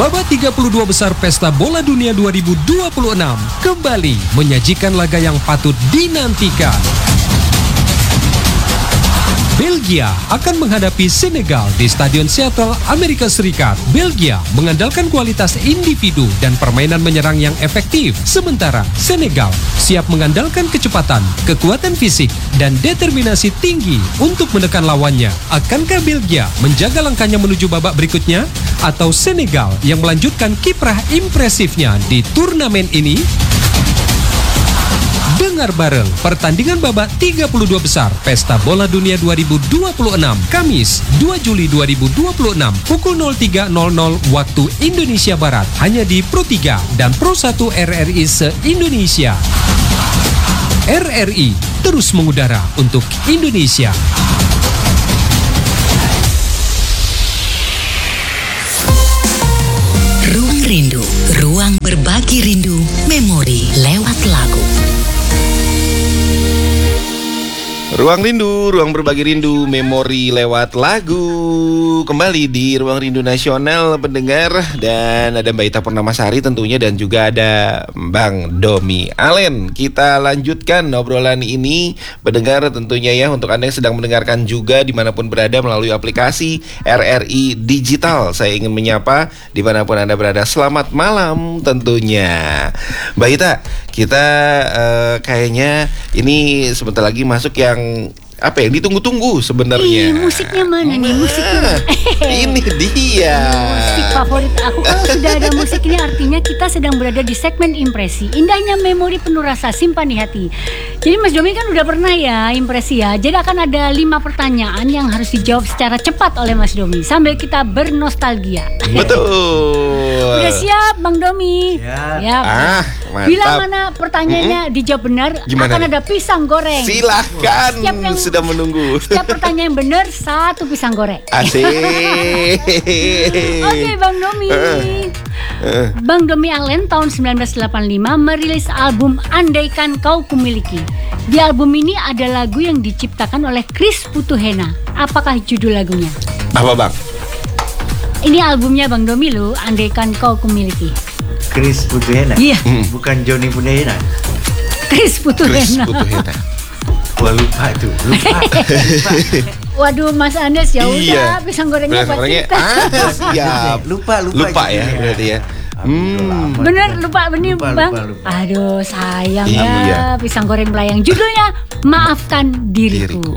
Babak 32 besar Pesta Bola Dunia 2026 kembali menyajikan laga yang patut dinantikan. Belgia akan menghadapi Senegal di Stadion Seattle, Amerika Serikat. Belgia mengandalkan kualitas individu dan permainan menyerang yang efektif. Sementara Senegal siap mengandalkan kecepatan, kekuatan fisik, dan determinasi tinggi untuk menekan lawannya. Akankah Belgia menjaga langkahnya menuju babak berikutnya? Atau Senegal yang melanjutkan kiprah impresifnya di turnamen ini? Dengar bareng pertandingan babak 32 besar Pesta Bola Dunia 2026 Kamis 2 Juli 2026 pukul 03.00 waktu Indonesia Barat hanya di Pro 3 dan Pro 1 RRI se-Indonesia. RRI terus mengudara untuk Indonesia. Ruang Rindu, ruang berbagi rindu, memori lewat lagu. Ruang Rindu, ruang berbagi rindu, memori lewat lagu. Kembali di Ruang Rindu Nasional pendengar. Dan ada Mbak Ita Purnamasari tentunya, dan juga ada Bang Domi Alen. Kita lanjutkan obrolan ini pendengar tentunya ya, untuk Anda yang sedang mendengarkan juga dimanapun berada melalui aplikasi RRI Digital. Saya ingin menyapa dimanapun Anda berada, selamat malam tentunya. Mbak Ita, kita kayaknya ini sebentar lagi masuk yang apa yang ditunggu-tunggu sebenarnya. Musiknya mana nih? Musiknya ini dia musik favorit aku. Kalau sudah ada musik ini artinya kita sedang berada di segmen impresi. Indahnya memori penuh rasa, simpan di hati. Jadi Mas Domi kan udah pernah ya impresi ya. Jadi akan ada 5 pertanyaan yang harus dijawab secara cepat oleh Mas Domi sambil kita bernostalgia. Betul. Udah siap Bang Domi? Ya. Mantap. Bila mana pertanyaannya dijawab benar, gimana akan ada pisang goreng. Silahkan, sudah menunggu. Setiap pertanyaan yang benar 1 pisang goreng. Asik. Oke Bang Domi. Bang Domi Alen tahun 1985 merilis album Andaikan Kau Kumiliki. Di album ini ada lagu yang diciptakan oleh Chris Putuhena. Apakah judul lagunya? Apa Bang? Ini albumnya Bang Domi loh, Andaikan Kau Kumiliki. Chris Putuhena? Iya. Bukan Johnny Putuhena. Chris Putuhena. Wah, lupa tuh. Waduh Mas Andes, ya udah Iya. pisang gorengnya buat kita. Siap. Lupa ya berarti ya. Bener lupa benih Bang. Lupa. Aduh sayang Iya. ya pisang goreng melayang. Judulnya Maafkan Diriku.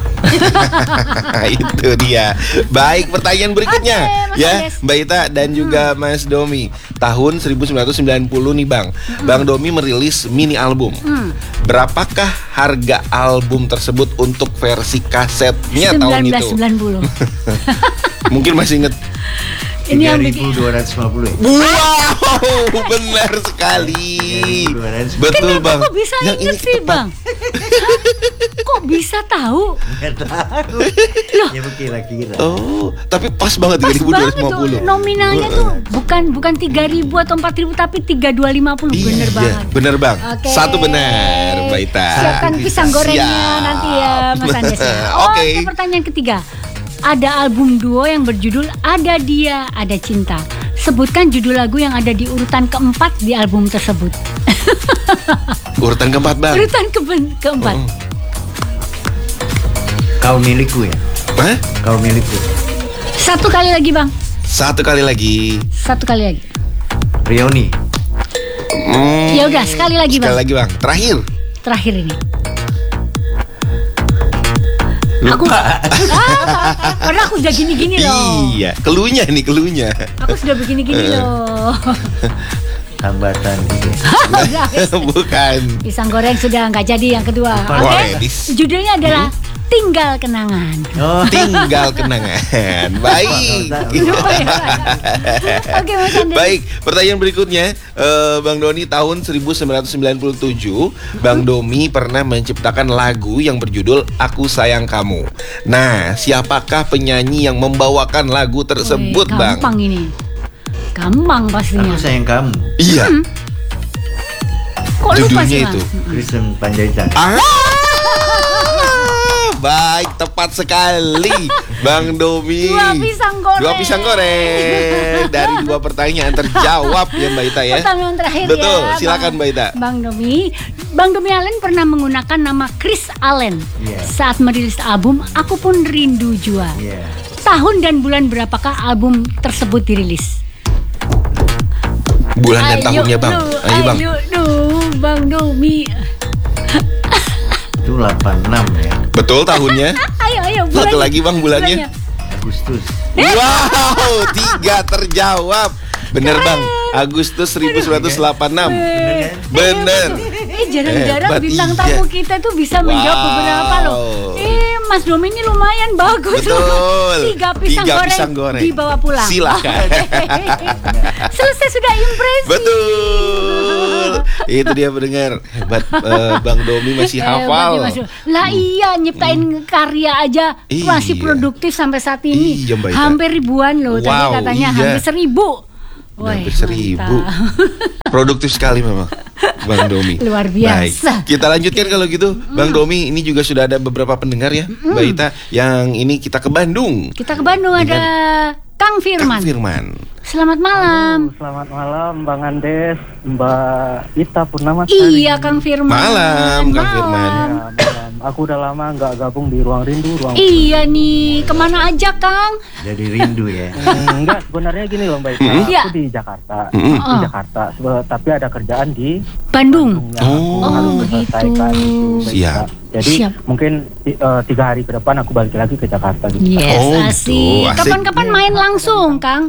Itu dia. Baik, pertanyaan berikutnya. Oke, Mas ya Andes. Mbak Ita dan juga Mas Domi. Tahun 1990 nih Bang. Bang Domi merilis mini album. Berapakah harga album tersebut untuk versi kasetnya tahun itu? 1990. Mungkin masih inget. Ini yang bikin 3.250 ya? Wow, benar sekali. 3.250. Betul Bang. Kok bisa Yang inget ini sih tepat. Bang? Kok bisa tahu? Nggak tahu. Ya kira-kira. Oh, tapi pas banget Pas banget tuh 3.250. nominalnya tuh bukan 3.000 atau 4.000 tapi 3.250. Bener banget. Bener Bang. Oke. Satu benar, Mbak Ita. Siapkan pisang gorengnya Siap. nanti ya Mas Andes ya. Oke. Pertanyaan ketiga. Ada album duo yang berjudul Ada Dia, Ada Cinta. Sebutkan judul lagu yang ada di urutan keempat di album tersebut. Urutan keempat Bang. Urutan keempat. Kau milikku ya? Hah? Kau milikku. Satu kali lagi Bang. Satu kali lagi. Rioni. Ya udah sekali lagi Bang. Sekali lagi Bang. Terakhir ini. Lupa. Karena aku udah gini-gini loh. Iya, keluhnya. Aku sudah begini-gini loh. Hambatan itu. Udah, Bukan. pisang goreng sudah nggak jadi yang kedua. Wah, Oke. medis. Judulnya adalah Tinggal Kenangan. Oh. Tinggal kenangan. Baik. Lupa ya. Oke Mas Andes. Baik, pertanyaan berikutnya, Bang Doni tahun 1997, Bang Domi pernah menciptakan lagu yang berjudul Aku Sayang Kamu. Nah, siapakah penyanyi yang membawakan lagu tersebut, Bang? Gampang ini. Gampang pastinya. Aku sayang kamu. Iya. Kok lupa Judulnya sih itu. Bang? Kristen Panjaitan. Baik, tepat sekali Bang Domi. Dua pisang goreng. Dari 2 pertanyaan terjawab ya Mbak Ita ya. Pertanyaan terakhir. Betul, ya, silakan Mbak Ita. Bang Domi Allen pernah menggunakan nama Chris Allen saat merilis album Aku Pun Rindu Jua. Tahun dan bulan berapakah album tersebut dirilis? Bulan dan tahunnya Bang. Ayo Bang. Bang Domi. Itu 86 ya. Betul tahunnya. Ayo bulannya. Satu lagi Bang bulannya. Agustus. Wow, 3 terjawab. Bener Bang, Agustus 1986. Bener. Jarang-jarang Hebat, bintang iya. tamu kita tuh bisa menjawab beberapa loh. Mas Domi ini lumayan bagus. Betul. 3 pisang goreng dibawa pulang. Silakan. Selesai sudah impresi. Betul. Itu dia pendengar. Hebat Bang Domi masih hafal. Lah iya, nyiptain karya aja masih produktif sampai saat ini. Iya, Mbak Ita. Hampir ribuan loh. Tadi Wow, katanya iya. hampir 1000. Hampir 1000. Produktif sekali memang Bang Domi. Luar biasa. Baik, kita lanjutkan kalau gitu Bang Domi. Ini juga sudah ada beberapa pendengar ya Mbak Ita. Yang ini kita ke Bandung. Kita ke Bandung ada Kang Firman. Kang Firman. Selamat malam. Selamat malam Bang Andes, Mbak Ita Purnamasari. Iya Kang Firman. Malam Kang Firman. Ya, malam. Aku udah lama nggak gabung di Ruang Rindu. Iya nih, kemana aja Kang? Dari rindu ya. Enggak, sebenarnya gini loh Mbak Ita. Iya. Aku di Jakarta. Di Jakarta, tapi ada kerjaan di Bandung. yang harus selesaikan gitu, Mbak Ita. Siap. Jadi Siap. mungkin 3 hari ke depan aku balik lagi ke Jakarta gitu. Yes, Oh, asik. gitu. Asik. Kapan-kapan main langsung Kang?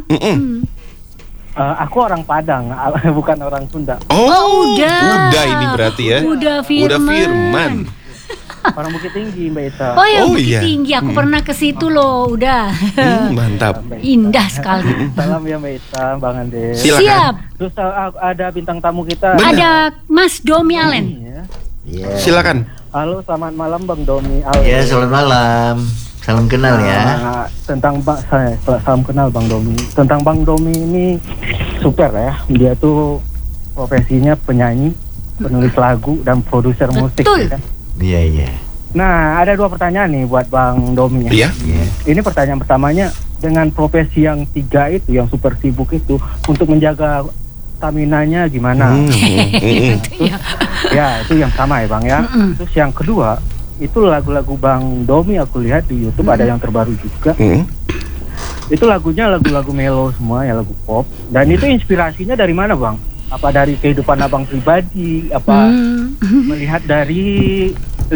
Aku orang Padang, bukan orang Sunda. Oh, udah. Udah ini berarti ya. Udah Firman. Orang Bukit Tinggi Mbak Ita. Oh ya, Oh, Bukit iya. Tinggi. Aku pernah ke situ loh. Udah. Mantap. Indah sekali. Salam ya Mbak Ita, Bang Andes. Silakan. Siap. Terus ada bintang tamu kita. Benar. Ada Mas Domi Allen. Ya. Iya. Silakan. Halo, selamat malam Bang Domi. Ya, selamat malam. Salam kenal ya. Tentang salam kenal Bang Domi. Tentang Bang Domi ini super ya. Dia tuh profesinya penyanyi, penulis lagu dan produser musik. Betul. Ya kan? Iya. Nah, ada 2 pertanyaan nih buat Bang Domi ya. Iya. Iya. Ini pertanyaan pertamanya, dengan profesi yang 3 itu, yang super sibuk itu, untuk menjaga staminanya gimana? Ya, itu yang sama ya Bang ya. Terus yang kedua, itu lagu-lagu Bang Domi aku lihat di YouTube ada yang terbaru juga. Itu lagunya lagu-lagu melo semua ya, lagu pop. Dan itu inspirasinya dari mana Bang? Apa dari kehidupan Abang pribadi? Apa melihat dari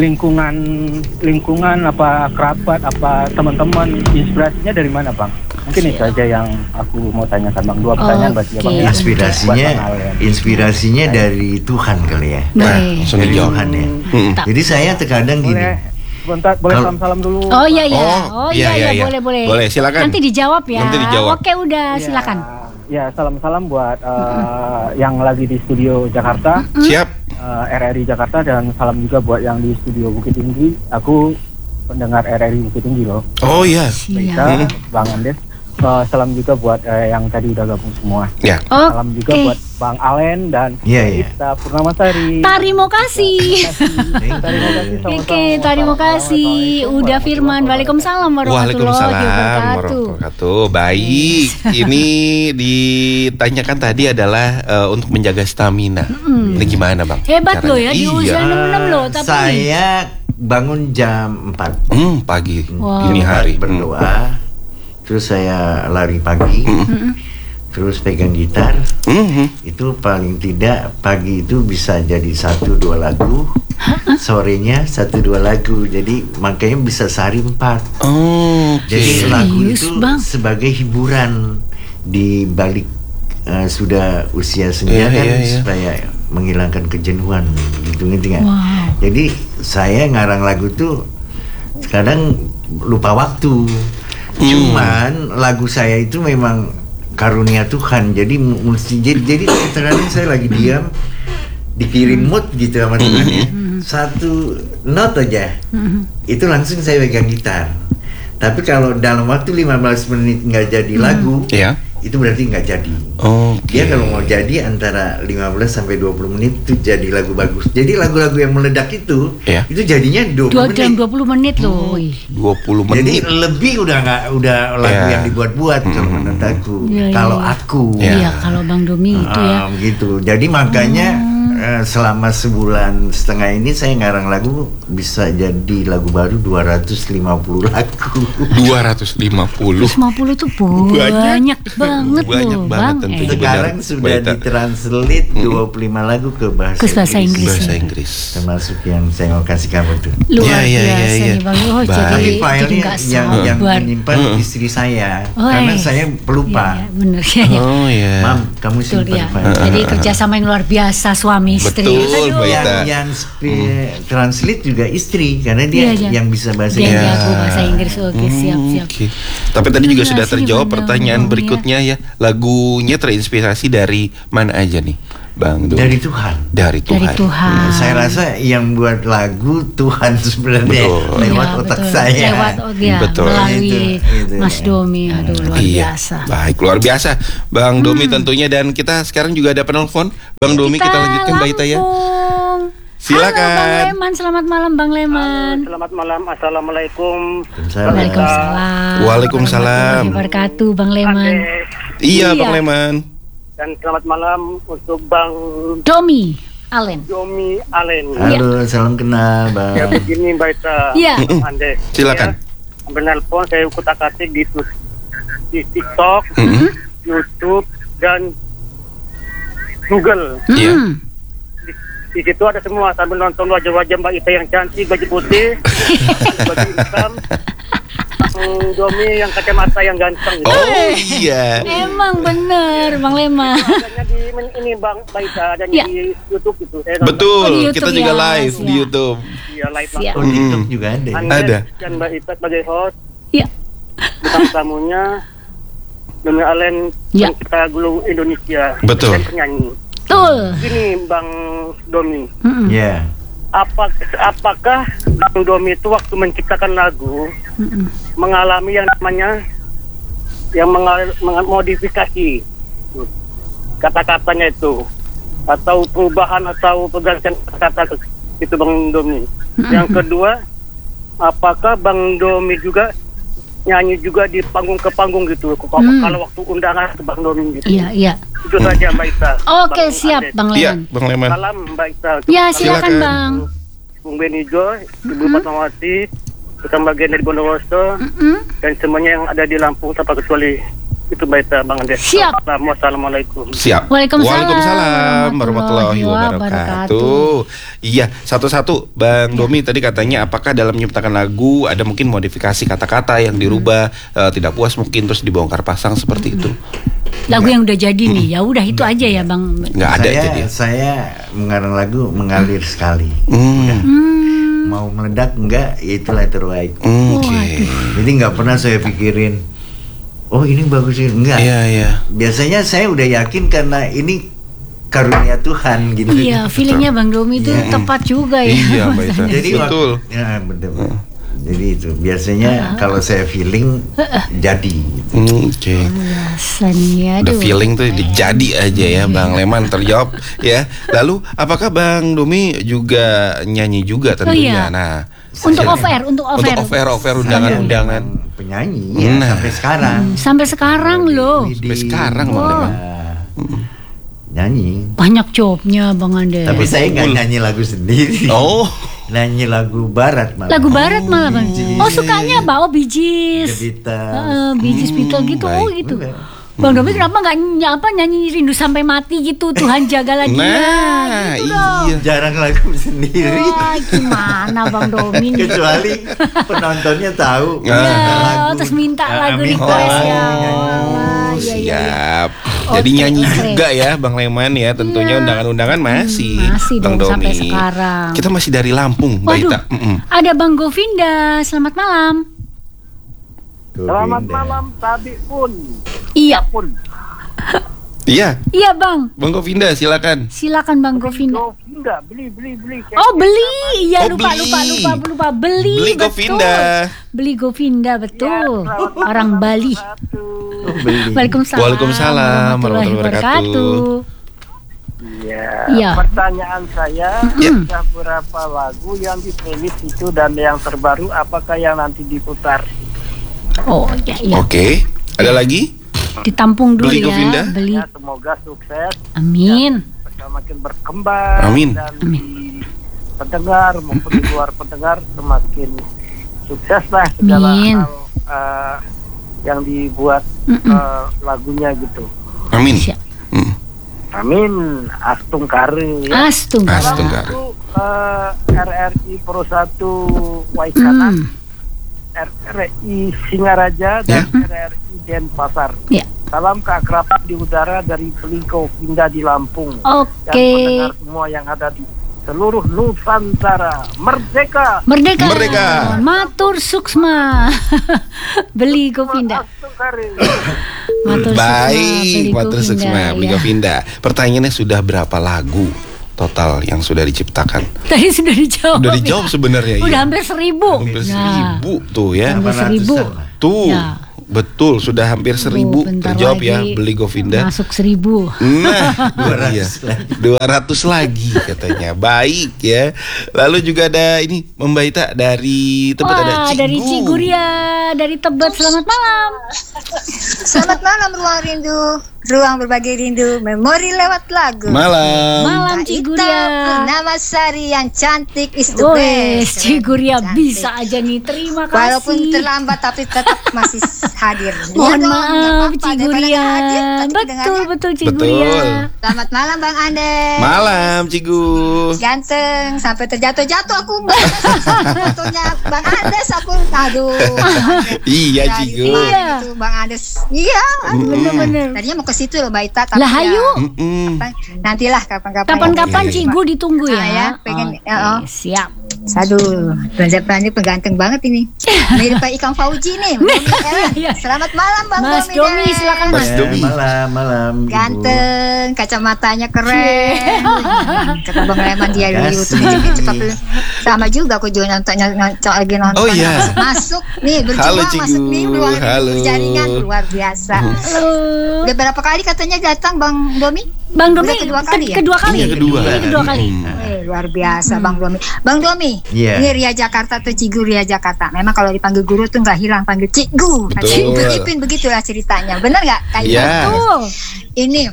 lingkungan apa kerabat, apa teman-teman? Inspirasinya dari mana Bang? Mungkin itu aja yang aku mau tanyakan Bang. 2 pertanyaan buat Bang ya. Inspirasinya dari Tuhan kali ya. Baik. Langsung Dari dijawab. Tuhan ya. Jadi saya terkadang gini. Boleh, sebentar, boleh salam-salam dulu. Oh iya iya. Oh, iya. Boleh. Boleh, silakan. Nanti dijawab ya. Nanti dijawab. Oke, udah silakan. Ya, salam-salam buat yang lagi di studio Jakarta, Siap. RRI Jakarta, dan salam juga buat yang di studio Bukit Tinggi. Aku pendengar RRI Bukit Tinggi loh. Oh iya. Kita, Bang Andes. Salam juga buat yang tadi udah gabung semua. Ya. Salam juga Oke. buat Bang Alen dan Iya. Ita Purnamasari. Terima kasih. Terima kasih. Oke, terima kasih. Udah Firman. Waalaikumsalam warahmatullahi Waalaikumsalam wabarakatuh. warahmatullahi wabarakatuh. Baik, ini ditanyakan tadi adalah untuk menjaga stamina. Ini gimana Bang? Hebat caranya? loh ya, di usia 66 loh. Tapi Saya bangun jam 4 Pagi, Wow. dini hari. berdoa. Terus saya lari pagi. Terus pegang gitar. Itu paling tidak pagi itu bisa jadi 1-2 lagu. Sorenya 1-2 lagu. Jadi makanya bisa sehari 4. Oh, Jadi lagu Serius, itu Bang? sebagai hiburan di balik sudah usia senja kan, Iya. supaya menghilangkan kejenuhan gitu ngerti nggak? Wow. Jadi saya ngarang lagu tuh kadang lupa waktu. Cuman lagu saya itu memang karunia Tuhan. Jadi mesti jadi terkadang saya lagi diam dikirim mood gitu sama Tuhan ya. 1 not aja. Itu langsung saya pegang gitar. Tapi kalau dalam waktu 15 menit nggak jadi lagu, Iya. itu berarti nggak jadi. Dia kalau mau jadi antara 15 sampai 20 menit itu jadi lagu bagus. Jadi lagu-lagu yang meledak itu jadinya 20 menit. 20 menit loh. 20 menit. Jadi lebih udah lagu yang dibuat-buat kalau menurut aku. Kalau aku. Iya, kalau Bang Domi itu ya. Gitu. Jadi makanya selama sebulan setengah ini saya ngarang lagu bisa jadi lagu baru 250 lagu. 250 tuh banyak banget loh, Bang. Sekarang sudah ditranslate 25 lagu ke bahasa Inggris. Termasuk yang saya mau kasih kamu tuh. Luar biasa nih, Bang. Jadi filenya yang menyimpan istri saya karena saya pelupa. Bener ya. Mam, kamu simpan file. Jadi kerjasama yang luar biasa suami istri. Betul, yang translate juga istri karena dia yang bisa bahasa Inggris. Dia jago bahasa Inggris. Oke, siap. Tapi tadi juga sudah terjawab pertanyaan berikutnya ya. Lagunya terinspirasi dari mana aja nih, Bang Domi? Dari Tuhan. Dari Tuhan. Saya rasa yang buat lagu Tuhan sebenarnya lewat otak saya. Melalui Mas Domi. Aduh, luar biasa. Baik, luar biasa Bang Domi tentunya. Dan kita sekarang juga ada penelpon. Bang Domi, kita lanjutkan Mbak Ita ya. Silakan. Halo Bang Leman, selamat malam Bang Leman. Selamat malam, assalamualaikum. Waalaikumsalam. Waalaikumsalam. Wabarakatuh Bang Leman. Iya Bang Leman. Dan selamat malam untuk Bang Domi Alen. Halo, salam kenal Bang. Ya begini Mbak Ita. Iya. Ande. Silakan. Menelpon saya kutak-atik di TikTok, YouTube dan Google. Iya. Di situ ada semua, sambil nonton wajah-wajah Mbak Ita yang cantik, baju putih, baju hitam, Domi yang kacamata yang ganteng. Oh iya. Emang bener Bang Leman. Adanya di ini Bang Mbak Ita, adanya di YouTube itu. Betul, YouTube, kita juga live di YouTube. Iya, live Siap. langsung. TikTok juga Ada. Dan Mbak Ita sebagai host. Iya. Bukan tamunya Domi Alen Ya. kita Gulu Indonesia. Betul. Dan penyanyi. Betul. Ini Bang Domi. Ya. Apakah Bang Domi itu waktu menciptakan lagu mengalami yang namanya modifikasi kata-katanya itu atau perubahan atau pergantian kata itu Bang Domi? Yang kedua, apakah Bang Domi juga nyanyi juga di panggung ke panggung gitu kalau waktu undangan ke Bang Domi gitu? Iya. Itu saja Mbak Ita. Oke, siap Bang Iya, Leman. Bang Leman. Salam Mbak Ita. Ya, silakan Bang. Bung Benijo, Ibu Fatmawati, bersama bagian dari Bondowoso, dan semuanya yang ada di Lampung tanpa kecuali itu Mbak Ita, Bang Andes. Siap. Wassalamualaikum. Siap. Waalaikumsalam warahmatullahi wabarakatuh. Iya, satu-satu Bang Domi tadi katanya apakah dalam menciptakan lagu ada mungkin modifikasi kata-kata yang dirubah, tidak puas mungkin terus dibongkar pasang seperti itu. Lagu yang udah jadi nih, ya udah itu aja ya Bang. Nggak ada jadi. Saya mengarang lagu mengalir sekali. Mau meledak enggak, ya itulah terbaik. Jadi nggak pernah saya pikirin, oh ini bagus ini, enggak. Iya. Biasanya saya udah yakin karena ini karunia Tuhan gitu. Iya, feelingnya Bang Domi itu tepat juga ya. Iya, Mbak Ita. Jadi betul. Ya betul. Jadi itu biasanya kalau saya feeling jadi. Oke. Biasanya The feeling tuh jadi aja ya Bang Leman, terjawab ya. Lalu apakah Bang Domi juga nyanyi juga tentunya? Nah, untuk off air undangan-undangan. Penyanyi ya sampai sekarang. Sampai sekarang loh. Sampai sekarang Bang Leman. Nyanyi. Banyak jobnya Bang Ande. Tapi saya nggak nyanyi lagu sendiri. Oh. Nyanyi lagu barat malah. Lagu barat malah Bang. Oh sukanya bawa Bee Gees. Bee Gees Beatles gitu. Oh gitu. Bang Domi kenapa nggak nyanyi Rindu Sampai Mati gitu, Tuhan jagalah dia. Nah, gitu iya. Jarang lagu sendiri. Wah, gimana Bang Domi nih? Kecuali penontonnya tahu. Ya, terus minta lagu request ya. Siap. Jadi nyanyi juga ya Bang Leman ya, tentunya undangan-undangan masih Bang Domi. Sampai sekarang. Kita masih dari Lampung, Mbak Ita. Ada Bang Govinda, selamat malam. Selamat malam, Tabi pun. Iya. Iya. Iya Bang. Bang Govinda silakan. Silakan Bang Govinda. Govinda, beli. Oh beli, iya lupa. Beli Govinda. Beli Govinda betul. Orang Bali. Waalaikumsalam warahmatullahi wabarakatuh. Iya. Pertanyaan saya, sudah berapa lagu yang di playlist itu dan yang terbaru apakah yang nanti diputar? Oh iya. Oke. Ada lagi? Ditampung dulu Beli ya. Govinda? Beli. Ya, semoga sukses. Amin. Semakin berkembang. Amin. Dan di pendengar maupun di luar pendengar semakin sukses lah segala Amin. hal yang dibuat lagunya gitu. Amin. Siap. Amin. Astung Kare ya. Astung. Astung Kare. Itu RRI Pro 1 Waikana, RRI Singaraja dan RRI Denpasar. Ya. Salam keakraban di udara dari Beli Govinda di Lampung. Oke. Dan pendengar semua yang ada di seluruh Nusantara. Merdeka. Merdeka. Matur suksma. Beli Govinda. Astung Kare. Matur Baik, Matur Suksma, Beli ya. Govinda. Pertanyaannya sudah berapa lagu total yang sudah diciptakan? Tadi sudah dijawab. Udah dijawab sebenarnya. Udah iya. hampir 1.000. Hampir 1.000 tuh ya. Hampir 1.000. Tuh. Ya. Betul, sudah hampir 1.000 Bentar terjawab ya lagi Beli Govinda. Masuk 1.000. Nah, 200 lagi katanya. Baik ya. Lalu juga ada ini Membaita dari Tebet, ada Cigu. Dari Ciguria, dari Tebet. Selamat malam. Selamat malam Ruang Rindu, Ruang Berbagi Rindu, Memori lewat lagu. Malam. Malam Kak Ita Ciguria. Purnamasari yang cantik is the Wes, best. Ciguria Cantik. bisa aja nih. Terima kasih. Walaupun terlambat tapi tetap masih hadir. Mohon Iya dong, maaf nggak apa-apa, daripada Ciguria. nggak hadir, tapi kedengarannya. Betul Ciguria. Betul. Selamat malam Bang Andes. Malam Cigu. Ganteng sampai terjatuh-jatuh aku. Fotonya Bang Andes aku. Aduh. Iya Dari Cigu. kemarin Iya. itu Bang Andes. Iya. Bener-bener. Tadinya mau ke situ loh Mbak Ita, tapi Lah hayu. nantilah kapan-kapan. Kapan-kapan Iya. Cigu ditunggu ya. Ya, pengen. Oke, Oh. siap. Aduh, Pranjap pengganteng banget ini. Mirip kayak Ikang Fauji nih. Iya. Selamat malam Bang Mas Domi. Domi, Deren. silakan Mas. Mas Domi. Malam. Ibu. Ganteng, kacamatanya keren. Kata Bang Leman dia di Kasih. YouTube cepat sama juga aku juga nonton lagi nonton. Oh, iya. Masuk nih Halo, berjuang Cigu. masuk nih ruang Halo. jaringan luar biasa. Halo. Udah berapa kali katanya datang Bang Domi? Bang Domi Udah kedua kali ya? kedua kali. Iya, kedua. Ini kedua kali. Luar biasa Bang Domi. Bang Domi, Iya. ini Ria Jakarta tuh Cigu Ria Jakarta. Memang kalau dipanggil guru tuh nggak hilang, panggil Cigu. Betul. Ipin Ipin begitulah ceritanya. Benar nggak? Kayak Iya. gitu. Ini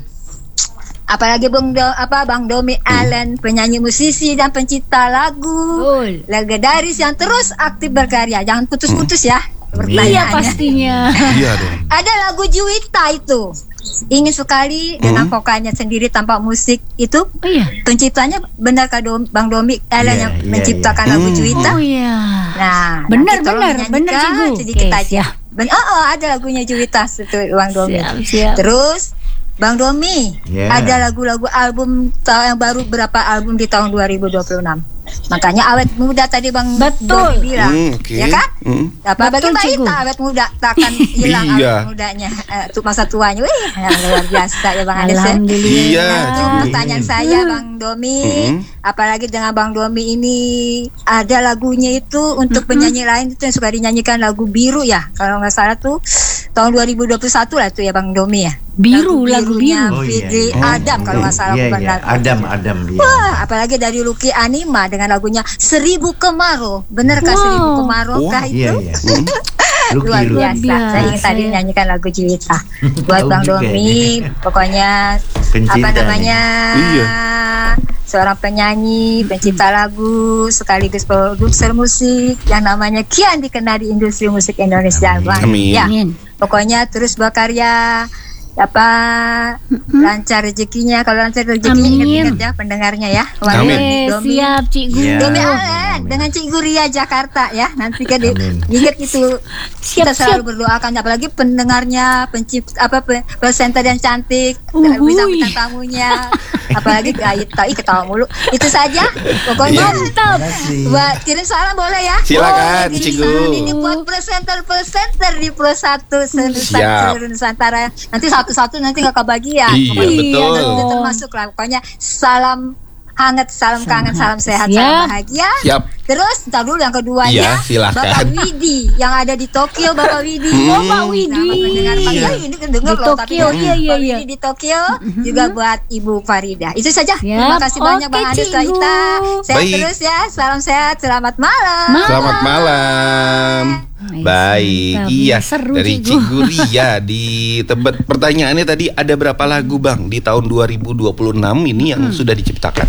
apalagi Bang Domi Allen, penyanyi musisi dan pencipta lagu Betul. legendaris yang terus aktif berkarya. Jangan putus-putus ya. Iya Pertanyaannya. pastinya. Iya dong. Ada lagu Juwita itu. Ingin sekali dengan vokalnya sendiri tanpa musik itu. Oh iya. Penciptanya benar Bang Domi Allen Iya, yang iya, menciptakan iya. lagu Juwita. Oh iya. Nah, Benar, nanti tolong benar, dinyanyikan benar, Cigu. sedikit Oke, aja. siap. Ada lagunya Juwita itu Bang Domi. Siap. Terus Bang Domi, Yeah. ada lagu-lagu album yang baru berapa album di tahun 2026. Makanya awet muda tadi Bang Betul. Domi bilang, Oke. ya kan? Apa bagi Betul, Mbak Cigu. Ita awet muda takkan hilang Iya. awet mudanya, tuh masa tuanya. Wih, luar biasa ya Bang Andes. Ya. Alhamdulillah. Iya, Nah, Cigu. pertanyaan saya Bang Domi, apalagi dengan Bang Domi ini ada lagunya itu untuk penyanyi lain itu yang suka dinyanyikan lagu Biru ya, kalau nggak salah tuh tahun 2021 lah tuh ya Bang Domi ya. Biru, lagu Birunya Biru. Oh, iya, Fitri iya. Adam kalau nggak salah Iya, bukan iya. lagu. Adam. Iya. Wah, apalagi dari Lucky Anima dengan lagunya 1000 Kemarau. Bener kah 1000 Kemarau kah Iya. itu? Lucky, Luar Lucky. biasa. Saya ingin biasa, tadi ya. nyanyikan lagu Juwita buat Tahu Bang juga Domi. ini. Pokoknya Pencinta apa namanya? Iya. Seorang penyanyi, pencipta lagu, sekaligus produser musik yang namanya kian dikenal di industri musik Indonesia. Bang. Amin. Ya, Amin. pokoknya terus berkarya. Lancar rezekinya, kalau lancar rezekinya Amin. ingat-ingat ya pendengarnya ya. Wah, Amin. Domi. Siap Cigu. Iya. Domi Amin. Allen dengan Cikgu Ria Jakarta ya. Nanti kan Amin. ingat itu. Kita Siap. selalu berdoakan apalagi pendengarnya, pencipta presenter yang cantik, Uhuy. bintang tamunya. Apalagi ketawa mulu. Itu saja. Pokoknya Mantap. Makasih. buat kirim salam boleh ya? Silakan, kirim Cigu. salam ini buat presenter di Pro 1 Siap. seluruh Nusantara. Nanti satu-satu nanti nggak kebagian. Iya, Pokoknya betul. udah termasuk lah. Pokoknya salam hangat, salam kangen, salam sehat, Siap. salam bahagia. Siap. Terus ntar dulu yang keduanya, Iya, silakan. Bapak Widi yang ada di Tokyo, Bapak Widi. Oh, Pak Widi. Nah, mendengar panggilan ini dengar Di loh, Tokyo, tapi iya, iya, Pak iya. Widi di Tokyo juga buat Ibu Farida. Itu saja. Terima kasih banyak Oke, Bang Ades, Cikgu. Ita. Sehat Baik. terus ya. Salam sehat, selamat malam. Selamat malam. Baik, mantap. iya. Seru, Dari Cikgu. Cikgu Ria di Tebet. Pertanyaannya tadi ada berapa lagu Bang di tahun 2026 ini yang sudah diciptakan?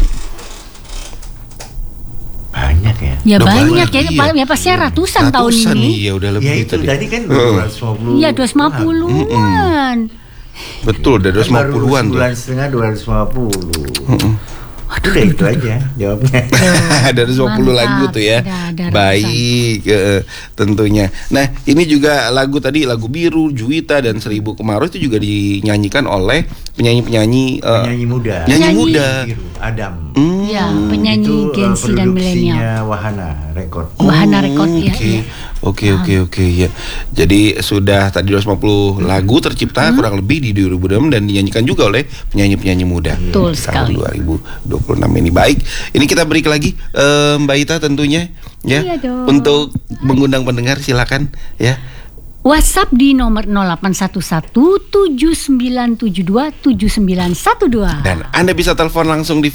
Banyak ya. Ya Udah banyak ya, iya. ya pasti ratusan tahun ini. Iya, udah lebih Ya itu tadi kan Heeh. 250. Iya 250-an. Betul, udah Kan baru 250-an tuh. sebulan setengah 250. Udah itu aja jawabnya. Ada 20 Mantap. lagu tuh ya. Ada Baik, tentunya. Nah, ini juga lagu tadi, lagu Biru, Juwita dan Seribu Kemarau itu juga dinyanyikan oleh penyanyi-penyanyi Penyanyi muda. penyanyi muda. Biru, Adam. Ya, penyanyi Itu Gen Z dan milenial. produksinya Wahana Record. Wahana Record ya. Oke. Oke ya. Jadi sudah tadi 250 lagu tercipta kurang lebih di 2026 dan dinyanyikan juga oleh penyanyi-penyanyi muda. Betul Di sekali. tahun 2026 ini. Baik, ini kita break lagi Mbak Ita tentunya ya. Iya dong. Untuk mengundang pendengar silakan ya. WhatsApp di nomor 0811 7972 7912. Dan Anda bisa telepon langsung di